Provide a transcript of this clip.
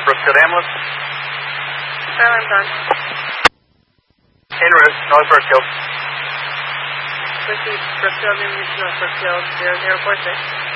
Brookfield ambulance. Alarm's on. En route, North Brookfield. Proceed, Brookfield, North Brookfield, 0046.